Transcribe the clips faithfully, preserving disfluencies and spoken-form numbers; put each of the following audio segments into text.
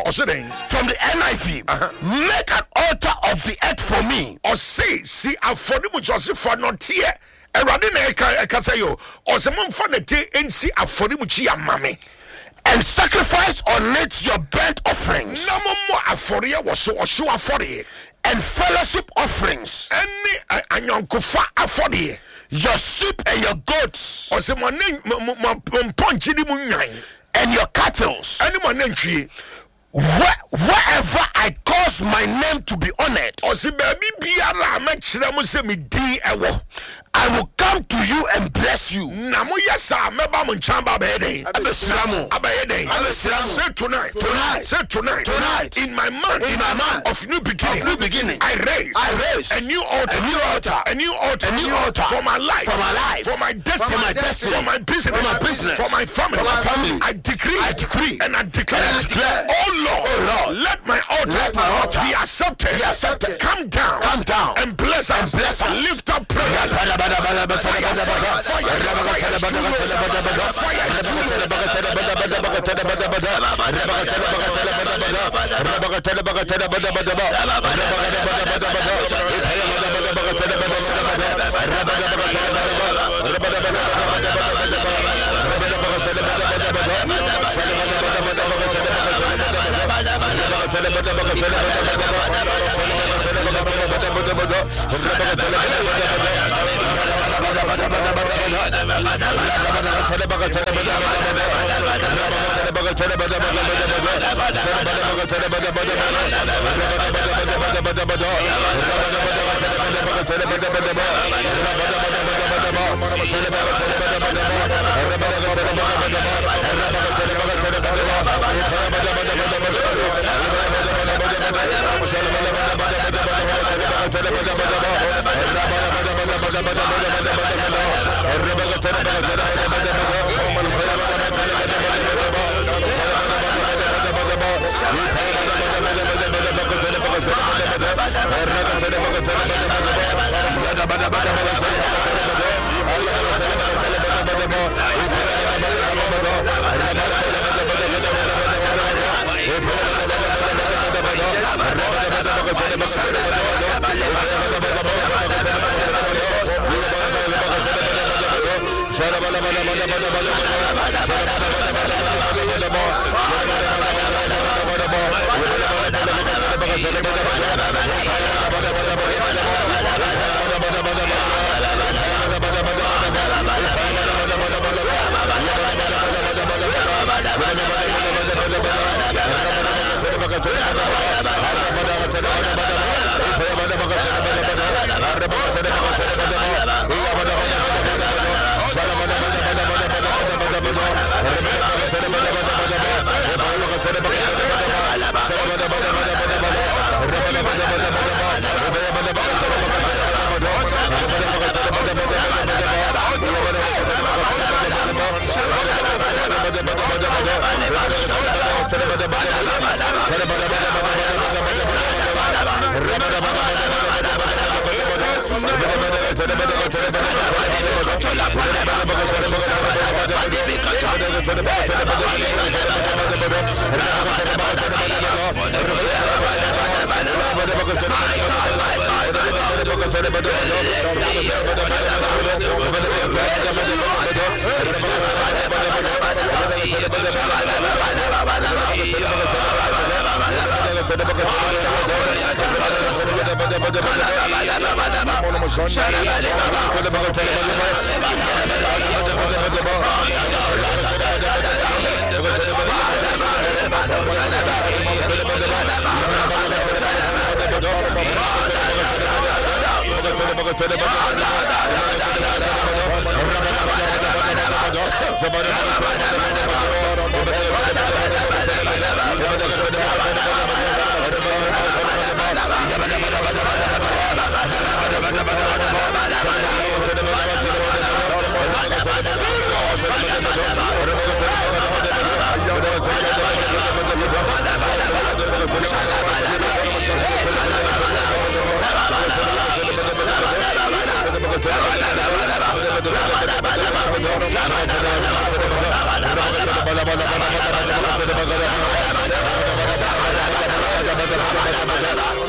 From the N I V, uh-huh. Make an altar of the earth for me. Or say, see, I'm for the Joseph for not here. Erade na eka say yo ozemo mfa na te ensi aforimuchi ya mame and sacrifice on it your burnt offerings. Na mo afori wo so osho afori and fellowship offerings. Any anyonkofa afori your sheep and your goats. Ozemo na mponchi di mu nwan and your cattle. Any mo nantwie. Where, wherever I cause my name to be honored, I will come to you and bless you. Say tonight, tonight, say tonight, tonight, in my month, in my month of new beginning, of new beginning, I raise, I raise a new altar, a new altar, a new altar, a new altar for my life, for my life, for my destiny, for my destiny, for my business, for my business, for my family, for my family. I decree, I decree, and I declare, and I declare, oh Lord, oh Lord, let my altar, let my altar be accepted, be accepted. Come down, come down, and bless us, and bless us. Lift up prayer.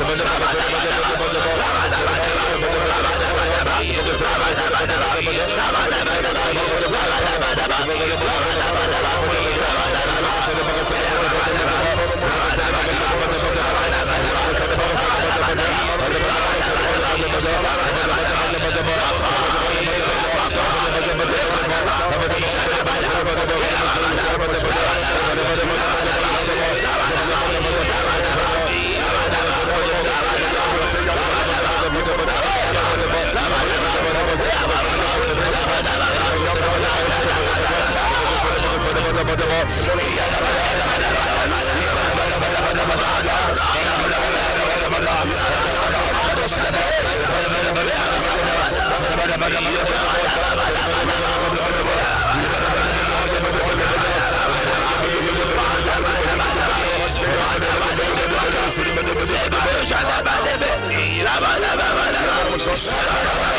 Baba